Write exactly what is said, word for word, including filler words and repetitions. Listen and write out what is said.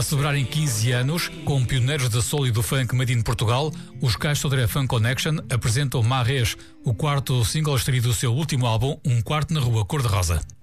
celebrarem quinze anos, com pioneiros da soul e do funk made in Portugal, os Caixo Sodré Funk Connection apresentam Marrês, o quarto single extraído do seu último álbum, Um Quarto na Rua Cor-de-Rosa.